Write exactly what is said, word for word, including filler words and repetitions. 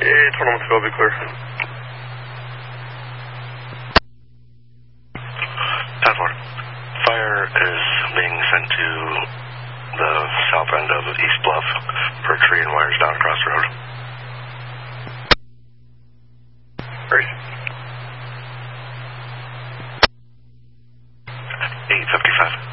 eight twenty-one twelve, be clear. ten four. Fire is being sent to the south end of East Bluff for a tree and wires down across the road. Great. eight fifty-five.